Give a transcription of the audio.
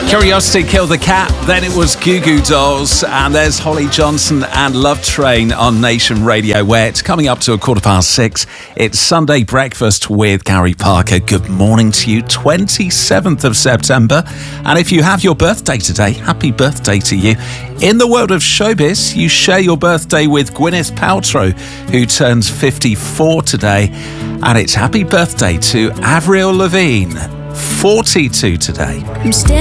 Curiosity killed the cat, then it was Goo Goo Dolls, and there's Holly Johnson and Love Train on Nation Radio, where it's coming up to 6:15. It's Sunday Breakfast with Gary Parker. Good morning to you, 27th of September. And if you have your birthday today, happy birthday to you. In the world of showbiz, you share your birthday with Gwyneth Paltrow, who turns 54 today. And it's happy birthday to Avril Lavigne, 42 today.